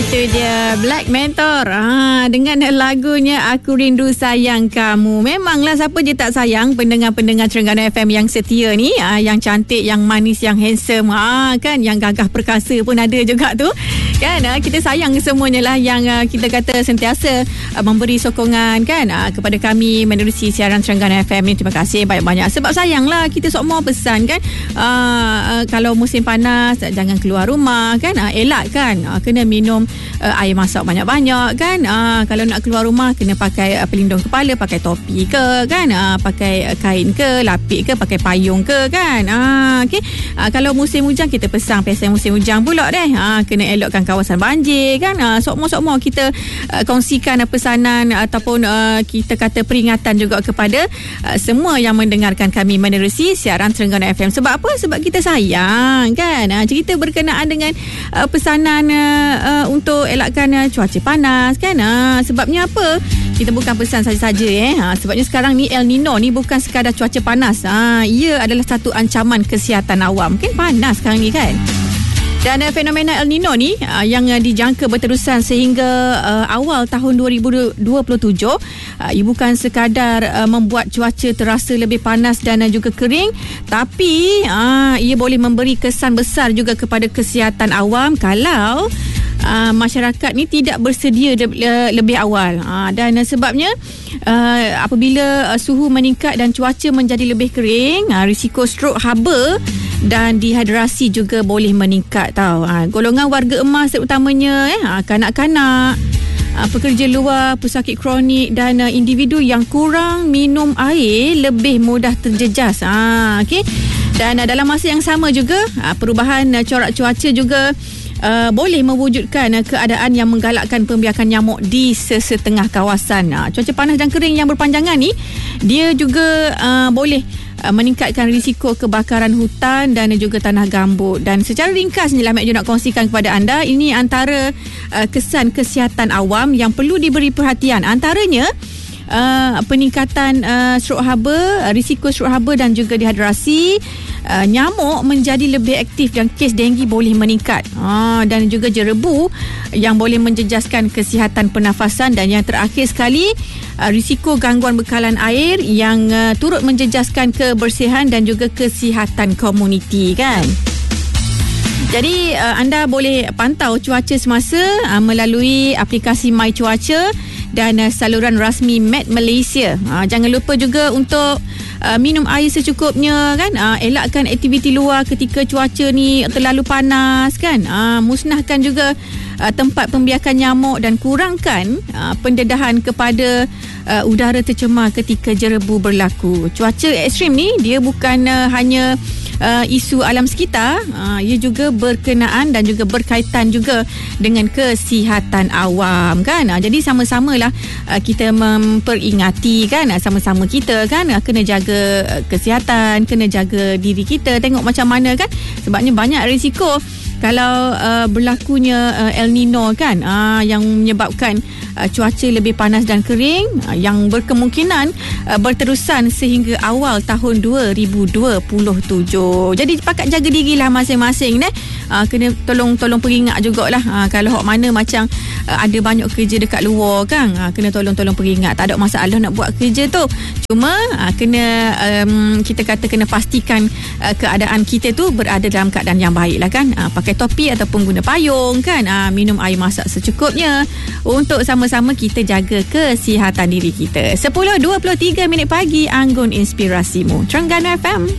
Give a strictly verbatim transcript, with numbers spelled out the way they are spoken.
Itu dia Black Mentor ha, dengan lagunya Aku Rindu Sayang Kamu. Memanglah siapa je tak sayang pendengar-pendengar Terengganu F M yang setia ni, ha, yang cantik, yang manis, yang handsome, ha, kan, yang gagah perkasa pun ada juga tu kan. Ha, kita sayang semuanya lah yang ha, kita kata sentiasa ha, memberi sokongan kan ha, kepada kami menerusi siaran Terengganu F M ni. Terima kasih banyak-banyak sebab sayanglah kita semua pesan kan, ha, ha, kalau musim panas jangan keluar rumah kan, ha, elakkan ha, kena minum Uh, air masak banyak-banyak kan. Uh, kalau nak keluar rumah kena pakai uh, pelindung kepala, pakai topi ke kan, uh, pakai uh, kain ke, lapik ke, pakai payung ke kan. Uh, okay. uh, Kalau musim hujan kita pesang pesen musim hujan pula deh. Uh, kena elokkan kawasan banjir kan. Uh, Sokmo-sokmo kita uh, kongsikan uh, pesanan ataupun uh, kita kata peringatan juga kepada uh, semua yang mendengarkan kami menerusi siaran Terengganu F M. Sebab apa? Sebab kita sayang kan. Uh, cerita berkenaan dengan uh, pesanan uh, uh, untuk elakkan uh, cuaca panas kan. Ha, sebabnya apa? Kita bukan pesan saja-saja eh. Ha, sebabnya sekarang ni El Nino ni bukan sekadar cuaca panas. Ha, ia adalah satu ancaman kesihatan awam. Kan panas sekarang ni kan. Dan uh, fenomena El Nino ni uh, yang uh, dijangka berterusan sehingga uh, awal tahun dua ribu dua puluh tujuh, uh, ia bukan sekadar uh, membuat cuaca terasa lebih panas dan uh, juga kering, tapi uh, ia boleh memberi kesan besar juga kepada kesihatan awam kalau Uh, masyarakat ni tidak bersedia de- le- lebih awal. Uh, dan uh, sebabnya uh, apabila uh, suhu meningkat dan cuaca menjadi lebih kering, uh, risiko strok haba dan dehidrasi juga boleh meningkat tau. Uh, golongan warga emas terutamanya eh, uh, kanak-kanak, uh, pekerja luar, pesakit kronik dan uh, individu yang kurang minum air lebih mudah terjejas. Uh, okay. Dan uh, dalam masa yang sama juga uh, perubahan uh, corak cuaca juga Uh, boleh mewujudkan uh, keadaan yang menggalakkan pembiakan nyamuk di sesetengah kawasan. Uh, cuaca panas dan kering yang berpanjangan ni dia juga uh, boleh uh, meningkatkan risiko kebakaran hutan dan juga tanah gambut. Dan secara ringkas ni lah Mek Jo nak kongsikan kepada anda, ini antara uh, kesan kesihatan awam yang perlu diberi perhatian. Antaranya Uh, peningkatan uh, strok haba, uh, risiko strok haba dan juga dehidrasi. Uh, nyamuk menjadi lebih aktif dan kes denggi boleh meningkat. Uh, dan juga jerebu yang boleh menjejaskan kesihatan pernafasan. Dan yang terakhir sekali, uh, risiko gangguan bekalan air yang uh, turut menjejaskan kebersihan dan juga kesihatan komuniti kan. Jadi uh, anda boleh pantau cuaca semasa uh, melalui aplikasi My Cuaca dan uh, saluran rasmi Met Malaysia. Uh, jangan lupa juga untuk uh, minum air secukupnya kan. Uh, elakkan aktiviti luar ketika cuaca ni terlalu panas kan. Uh, musnahkan juga uh, tempat pembiakan nyamuk dan kurangkan uh, pendedahan kepada uh, udara tercemar ketika jerebu berlaku. Cuaca ekstrim ni dia bukan uh, hanya Uh, isu alam sekitar, uh, ia juga berkenaan dan juga berkaitan juga dengan kesihatan awam kan. Uh, jadi sama-samalah uh, kita memperingati kan, uh, sama-sama kita kan uh, kena jaga uh, kesihatan, kena jaga diri kita, tengok macam mana kan. Sebabnya banyak risiko kalau uh, berlakunya uh, El Nino kan, uh, yang menyebabkan uh, cuaca lebih panas dan kering uh, yang berkemungkinan uh, berterusan sehingga awal tahun dua ribu dua puluh tujuh. Jadi pakat jaga dirilah masing-masing eh. Uh, kena tolong-tolong peringat jugalah uh, kalau hok mana macam uh, ada banyak kerja dekat luar kan, uh, kena tolong-tolong peringat. Tak ada masalah nak buat kerja tu, cuma uh, kena um, kita kata kena pastikan uh, keadaan kita tu berada dalam keadaan yang baik lah kan. Uh, pakai topi ataupun guna payung kan, uh, minum air masak secukupnya untuk sama-sama kita jaga kesihatan diri kita. Sepuluh dua puluh tiga minit pagi, Anggun Inspirasimu, Terengganu F M.